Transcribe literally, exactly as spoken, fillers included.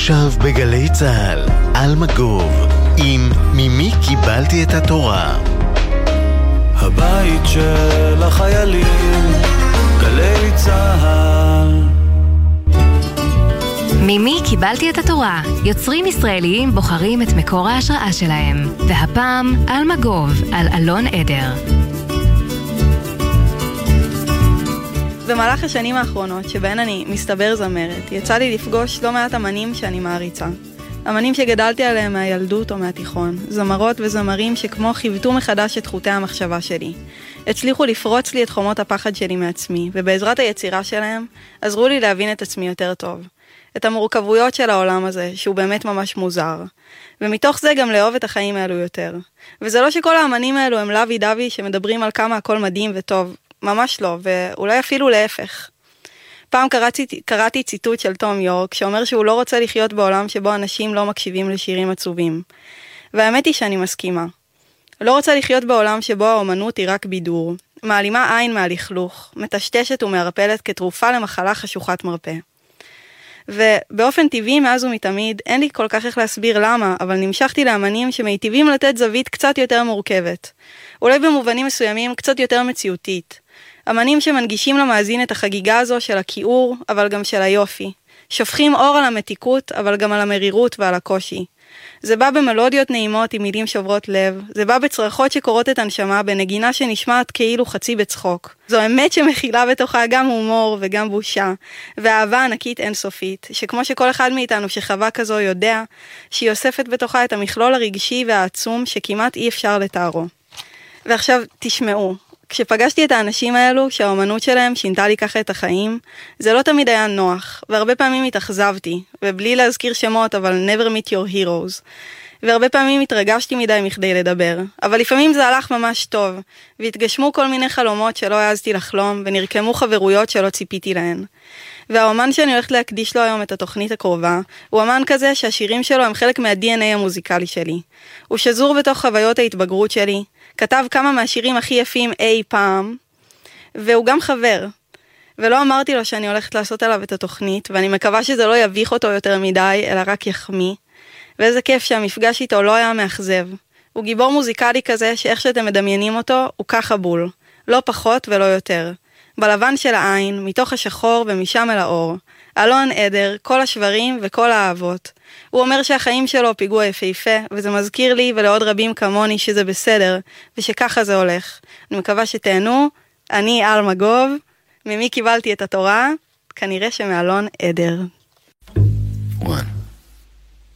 עכשיו בגלי צהל, אלמגוב, עם ממי קיבלתי את התורה. הבית של החיילים, גלי צהל. ממי קיבלתי את התורה? יוצרים ישראליים בוחרים את מקור ההשראה שלהם. והפעם אלמגוב על אלון עדר. במהלך השנים האחרונות שבהן אני מסתבר זמרת, יצא לי לפגוש לא מעט אמנים שאני מעריצה. אמנים שגדלתי עליהם מהילדות או מהתיכון, זמרות וזמרים שכמו חיוותו מחדש את חוטי המחשבה שלי. הצליחו לפרוץ לי את חומות הפחד שלי מעצמי, ובעזרת היצירה שלהם עזרו לי להבין את עצמי יותר טוב. את המורכבויות של העולם הזה, שהוא באמת ממש מוזר. ומתוך זה גם לאהוב את החיים האלו יותר. וזה לא שכל האמנים האלו הם לוי דווי שמדברים על כמה הכל מדהים וטוב. ממש לא, ואולי אפילו להפך. פעם קראתי, קראתי ציטוט של תום יורק, שאומר שהוא לא רוצה לחיות בעולם שבו אנשים לא מקשיבים לשירים עצובים. והאמת היא שאני מסכימה. לא רוצה לחיות בעולם שבו האומנות היא רק בידור, מעלימה עין מהלכלוך, מטשטשת ומערפלת כתרופה למחלה חשוכת מרפא. ובאופן טבעי מאז ומתמיד, אין לי כל כך איך להסביר למה, אבל נמשכתי לאמנים שמיטיבים לתת זווית קצת יותר מורכבת. אולי במובנים מסוימים קצת יותר מציאותית. אמנים שמנגישים למאזין את החגיגה הזו של הכיעור, אבל גם של היופי. שופכים אור על המתיקות, אבל גם על המרירות ועל הקושי. זה בא במלודיות נעימות עם מילים שוברות לב, זה בא בצרחות שקורות את הנשמה, בנגינה שנשמעת כאילו חצי בצחוק. זו אמת שמכילה בתוכה גם הומור וגם בושה, ואהבה ענקית אינסופית, שכמו שכל אחד מאיתנו שחווה כזו יודע, שהיא אוספת בתוכה את המכלול הרגשי והעצום שכמעט אי אפשר לתארו. ועכשיו תשמעו, כשפגשתי את האנשים האלו, שהאומנות שלהם שינתה לי ככה את החיים, זה לא תמיד היה נוח, והרבה פעמים התאכזבתי, ובלי להזכיר שמות, אבל never meet your heroes. והרבה פעמים התרגשתי מדי מכדי לדבר, אבל לפעמים זה הלך ממש טוב, והתגשמו כל מיני חלומות שלא העזתי לחלום, ונרקמו חברויות שלא ציפיתי להן. והאומן שאני הולכת להקדיש לו היום את התוכנית הקרובה, הוא אמן כזה שהשירים שלו הם חלק מה-די אן איי המוזיקלי שלי. הוא שזור בתוך חוויות ההתבגרות שלי, כתב כמה מהשירים הכי יפים אי פעם, והוא גם חבר. ולא אמרתי לו שאני הולכת לעשות עליו את התוכנית, ואני מקווה שזה לא יביך אותו יותר מדי, אלא רק יחמיא. ואיזה כיף שהמפגש איתו לא היה מאכזב. הוא גיבור מוזיקלי כזה שאיך שאתם מדמיינים אותו, הוא ככה בול. לא פחות ולא יותר. בלבן של העין, מתוך השחור ומשם אל האור. אלון עדר, כל השברים וכל האהבות. הוא אומר שהחיים שלו פיגוע יפהפה, וזה מזכיר לי ולעוד רבים כמוני שזה בסדר, ושככה זה הולך. אני מקווה שתהנו. אני אלמגוב, ממי קיבלתי את התורה? כנראה שמאלון עדר.